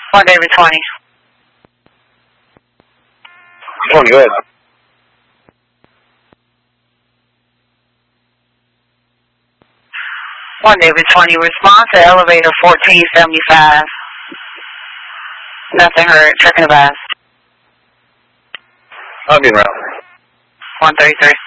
1 David 20. 20, go ahead. 1 David 20, response to elevator 1475. Nothing heard, checking the bus. I'll be around. 133.